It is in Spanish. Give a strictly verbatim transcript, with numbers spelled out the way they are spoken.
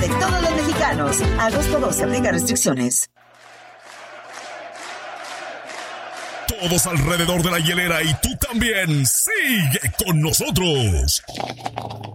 de todos los mexicanos. Agosto doce, aplica restricciones. Todos alrededor de la hielera y tú también. Sigue con nosotros.